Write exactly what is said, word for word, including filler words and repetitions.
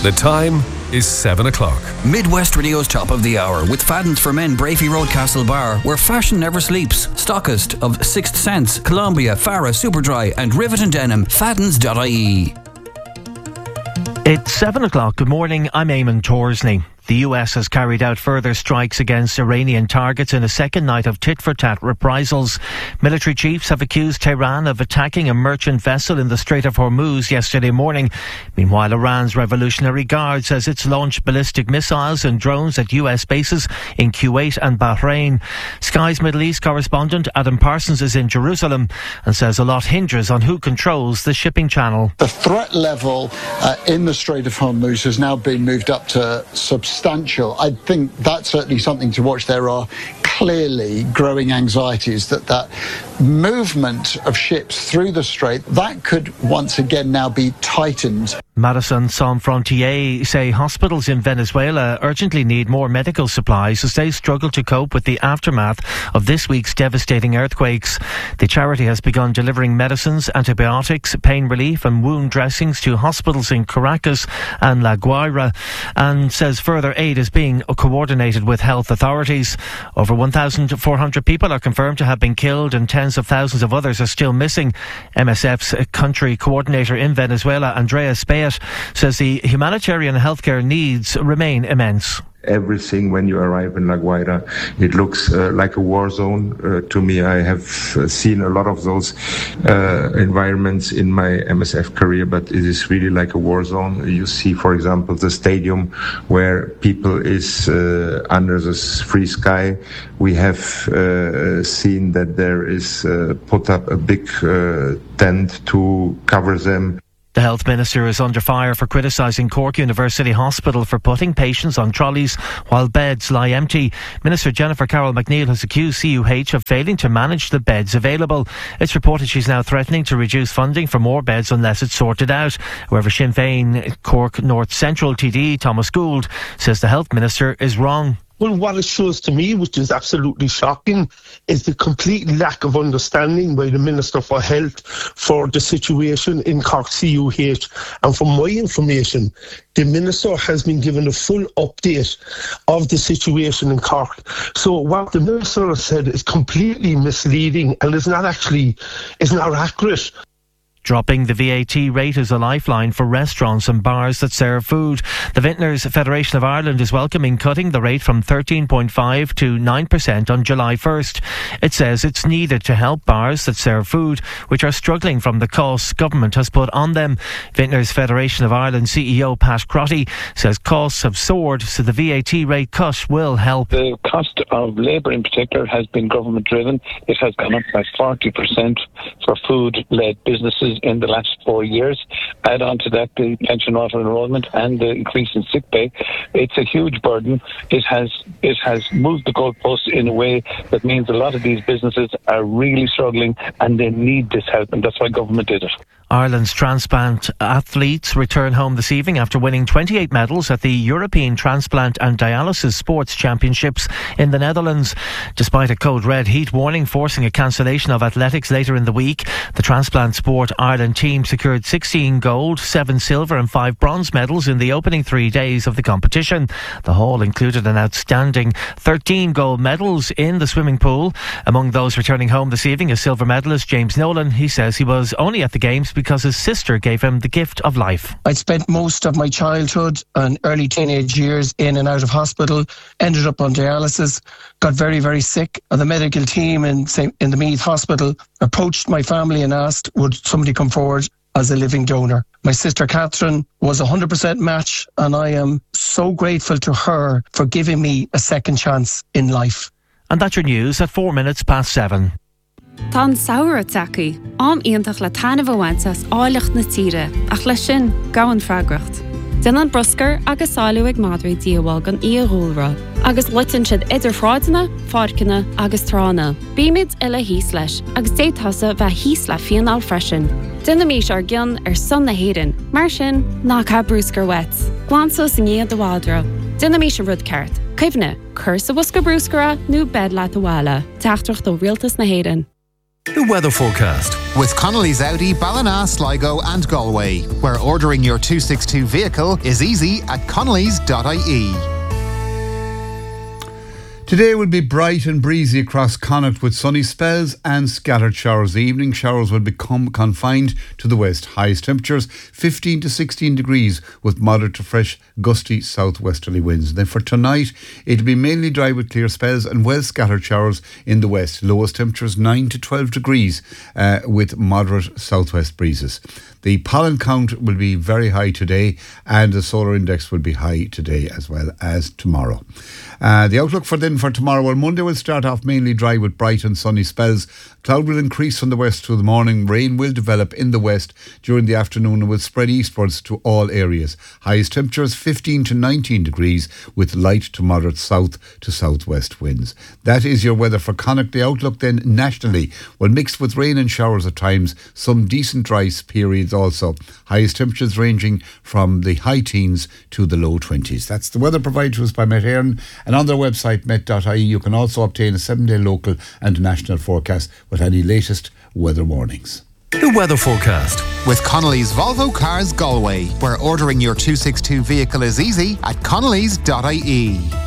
The time is seven o'clock. Midwest Radio's top of the hour with Fadden's for Men, Brafey Road, Castlebar, where fashion never sleeps. Stockist of Sixth Sense, Columbia, Farah, Superdry and Rivet and Denim. Faddens dot I E. It's seven o'clock. Good morning. I'm Eamon Torsley. The U S has carried out further strikes against Iranian targets in a second night of tit-for-tat reprisals. Military chiefs have accused Tehran of attacking a merchant vessel in the Strait of Hormuz yesterday morning. Meanwhile, Iran's Revolutionary Guard says it's launched ballistic missiles and drones at U S bases in Kuwait and Bahrain. Sky's Middle East correspondent Adam Parsons is in Jerusalem and says a lot hinges on who controls the shipping channel. The threat level uh, in the Strait of Hormuz has now been moved up to substantial. I think that's certainly something to watch. There are clearly growing anxieties that that movement of ships through the strait, that could once again now be tightened. Médecins Sans Frontières say hospitals in Venezuela urgently need more medical supplies as they struggle to cope with the aftermath of this week's devastating earthquakes. The charity has begun delivering medicines, antibiotics, pain relief and wound dressings to hospitals in Caracas and La Guaira, and says further aid is being coordinated with health authorities. Over one thousand four hundred people are confirmed to have been killed and tens of thousands of others are still missing. M S F's country coordinator in Venezuela, Andrea Speyet, says the humanitarian healthcare needs remain immense. Everything when you arrive in La Guaira, it looks uh, like a war zone uh, to me. I have uh, seen a lot of those uh, environments in my M S F career, but it is really like a war zone. You see, for example, the stadium where people is uh, under the free sky. We have uh, seen that there is uh, put up a big uh, tent to cover them. The Health Minister is under fire for criticising Cork University Hospital for putting patients on trolleys while beds lie empty. Minister Jennifer Carroll McNeil has accused C U H of failing to manage the beds available. It's reported she's now threatening to reduce funding for more beds unless it's sorted out. However, Sinn Féin Cork North Central T D Thomas Gould says the Health Minister is wrong. Well, what it shows to me, which is absolutely shocking, is the complete lack of understanding by the Minister for Health for the situation in Cork C U H. And from my information, the Minister has been given a full update of the situation in Cork. So what the Minister has said is completely misleading and is not actually, is not accurate. Dropping the V A T rate is a lifeline for restaurants and bars that serve food. The Vintners Federation of Ireland is welcoming cutting the rate from thirteen point five to nine percent on July first. It says it's needed to help bars that serve food, which are struggling from the costs government has put on them. Vintners Federation of Ireland C E O Pat Crotty says costs have soared, so the V A T rate cut will help. The cost of labour in particular has been government driven. It has gone up by forty percent for food-led businesses in the last four years. Add on to that the pension auto enrolment and the increase in sick pay. It's a huge burden. It has it has moved the goalposts in a way that means a lot of these businesses are really struggling and they need this help, and that's why government did it. Ireland's transplant athletes return home this evening after winning twenty-eight medals at the European Transplant and Dialysis Sports Championships in the Netherlands. Despite a code red heat warning forcing a cancellation of athletics later in the week, the Transplant Sport Ireland team secured sixteen gold, seven silver and five bronze medals in the opening three days of the competition. The haul included an outstanding thirteen gold medals in the swimming pool. Among those returning home this evening is silver medalist James Nolan. He says he was only at the Games because his sister gave him the gift of life. I'd spent most of my childhood and early teenage years in and out of hospital, ended up on dialysis, got very, very sick. And the medical team in, in the Meath Hospital approached my family and asked, would somebody come forward as a living donor? My sister Catherine was a one hundred percent match, and I am so grateful to her for giving me a second chance in life. And that's your news at four minutes past seven. Tá saoire tacaí, am iontach le tainmh bhainteas áileacht na tíre, ach le sin gabhan freagracht. Den an broscar agus sáiliú ag madraí díobháil gan íoghúlra, agus litan siad idir fráideanna, fáirceanna agus trána. Bíimiid ile híos leis, agus détasa bheith híos le fianál freisin. Duna mís ar gcion ar son na héireann, mar sin ná cá brúscar wet. Glansos in iad do bhádra. Duna mís ar rud ceart. Cuimhne, cur sa bhusca brúscara nó bed leat a bhála. Teachtrach do rialtas na héireann. The weather forecast. With Connolly's Audi, Ballina, Sligo and Galway, where ordering your two sixty-two vehicle is easy at connellys dot I E. Today will be bright and breezy across Connacht with sunny spells and scattered showers. The evening showers will become confined to the west. Highest temperatures fifteen to sixteen degrees with moderate to fresh gusty southwesterly winds. Then for tonight it'll be mainly dry with clear spells and well scattered showers in the west. Lowest temperatures nine to twelve degrees uh, with moderate southwest breezes. The pollen count will be very high today and the solar index will be high today as well as tomorrow. Uh, the outlook for then for tomorrow, well, Monday will start off mainly dry with bright and sunny spells. Cloud will increase from the west through the morning. Rain will develop in the west during the afternoon and will spread eastwards to all areas. Highest temperatures fifteen to nineteen degrees with light to moderate south to southwest winds. That is your weather for Connacht. The outlook then nationally, well, mixed with rain and showers at times, some decent dry periods also. Highest temperatures ranging from the high teens to the low twenties. That's the weather provided to us by Met Éireann, and on their website met dot I E you can also obtain a seven-day local and national forecast with any latest weather warnings. The weather forecast. With Connolly's Volvo Cars Galway, where ordering your two sixty-two vehicle is easy at connellys dot I E.